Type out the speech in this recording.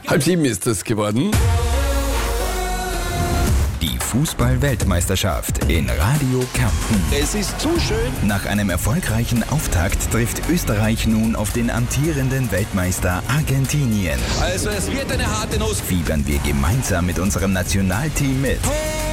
6:30 ist es geworden. Die Fußball-Weltmeisterschaft in Radio Kärnten. Es ist zu schön. Nach einem erfolgreichen Auftakt trifft Österreich nun auf den amtierenden Weltmeister Argentinien. Also es wird eine harte Nuss. Fiebern wir gemeinsam mit unserem Nationalteam mit.